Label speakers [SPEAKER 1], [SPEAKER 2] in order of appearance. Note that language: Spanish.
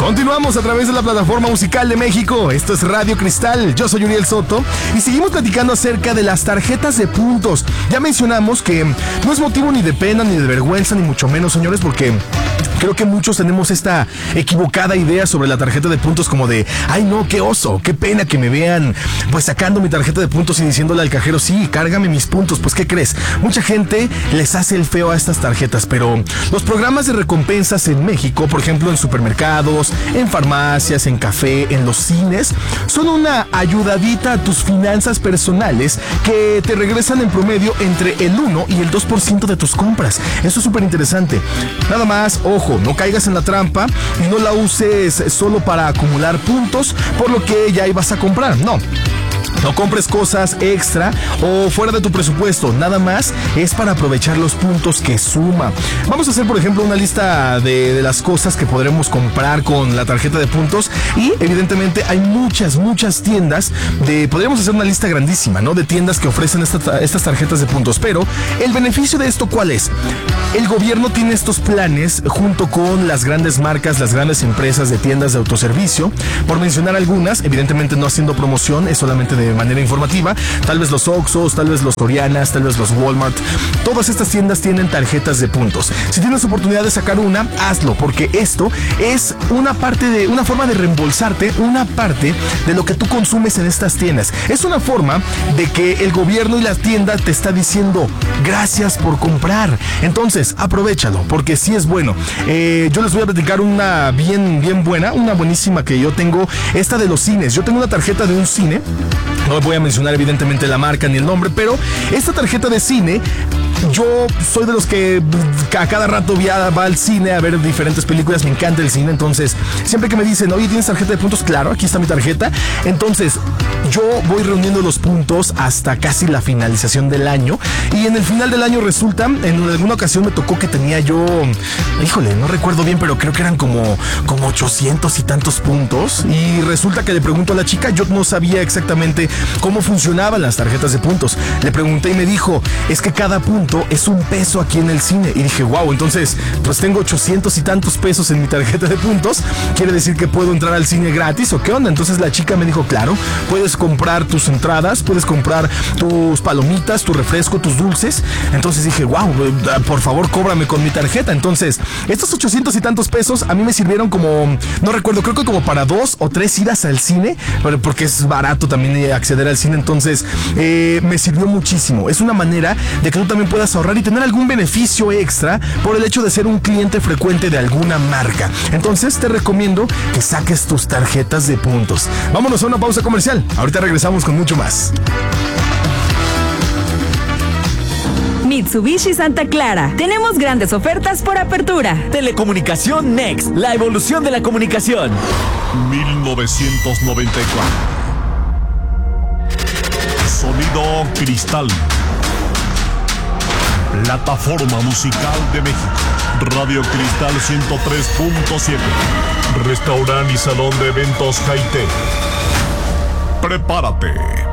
[SPEAKER 1] Continuamos a través de la plataforma musical de México. Esto es Radio Cristal. Yo soy Uriel Soto y seguimos platicando acerca de las tarjetas de puntos. Ya mencionamos que no es motivo ni de pena, ni de vergüenza, ni mucho menos, señores, porque creo que muchos tenemos esta equivocada idea sobre la tarjeta de puntos como de, ay no, qué oso, qué pena que me vean pues sacando mi tarjeta de puntos y diciéndole al cajero, sí, cárgame mis puntos. Pues ¿qué crees? Mucha gente les hace el feo a estas tarjetas, pero los programas de recompensas en México, por ejemplo en supermercados, en farmacias, en café, en los cines, son una ayudadita a tus finanzas personales que te regresan en promedio entre el 1 y el 2% de tus compras. Eso es súper interesante. Nada más, ojo, no caigas en la trampa y no la uses solo para acumular puntos por lo que ya ibas a comprar. No compres cosas extra o fuera de tu presupuesto, nada más es para aprovechar los puntos que suma. Vamos a hacer, por ejemplo, una lista de las cosas que podremos comprar con la tarjeta de puntos y evidentemente hay muchas tiendas podríamos hacer una lista grandísima, ¿no? De tiendas que ofrecen estas tarjetas de puntos, pero el beneficio de esto, ¿cuál es? El gobierno tiene estos planes junto con las grandes marcas, las grandes empresas de tiendas de autoservicio, por mencionar algunas, evidentemente no haciendo promoción, es solamente de manera informativa, tal vez los Oxxos, tal vez los Sorianas, tal vez los Walmart, todas estas tiendas tienen tarjetas de puntos. Si tienes oportunidad de sacar una, hazlo, porque esto es una forma de reembolsarte una parte de lo que tú consumes en estas tiendas. Es una forma de que el gobierno y la tienda te está diciendo gracias por comprar. Entonces, aprovéchalo, porque sí es bueno. Yo les voy a platicar una bien buena, una buenísima que yo tengo, esta de los cines. Yo tengo una tarjeta de un cine. No voy a mencionar evidentemente la marca ni el nombre, pero esta tarjeta de cine, yo soy de los que a cada rato va al cine a ver diferentes películas, me encanta el cine, entonces siempre que me dicen, oye, ¿tienes tarjeta de puntos? Claro, aquí está mi tarjeta. Entonces yo voy reuniendo los puntos hasta casi la finalización del año y en el final del año resulta, en alguna ocasión me tocó que tenía yo, híjole, no recuerdo bien, pero creo que eran como 800 y tantos puntos y resulta que le pregunto a la chica, yo no sabía exactamente cómo funcionaban las tarjetas de puntos. Le pregunté y me dijo, es que cada punto es $1 aquí en el cine. Y dije, wow, entonces pues tengo 800 y tantos pesos en mi tarjeta de puntos. ¿Quiere decir que puedo entrar al cine gratis o qué onda? Entonces la chica me dijo, claro, puedes comprar tus entradas, puedes comprar tus palomitas, tu refresco, tus dulces. Entonces dije, wow, por favor cóbrame con mi tarjeta. Entonces estos 800 y tantos pesos a mí me sirvieron como, no recuerdo, creo que como para 2 o 3 idas al cine, porque es barato también acceder al cine. Entonces me sirvió muchísimo. Es una manera de que tú también puedas ahorrar y tener algún beneficio extra por el hecho de ser un cliente frecuente de alguna marca. Entonces te recomiendo que saques tus tarjetas de puntos. Vámonos a una pausa comercial. Ahorita regresamos con mucho más.
[SPEAKER 2] Mitsubishi Santa Clara. Tenemos grandes ofertas por apertura.
[SPEAKER 3] Telecomunicación Next, la evolución de la comunicación.
[SPEAKER 4] 1994. Sonido Cristal. Plataforma musical de México. Radio Cristal 103.7. Restaurante y salón de eventos Jaite. Prepárate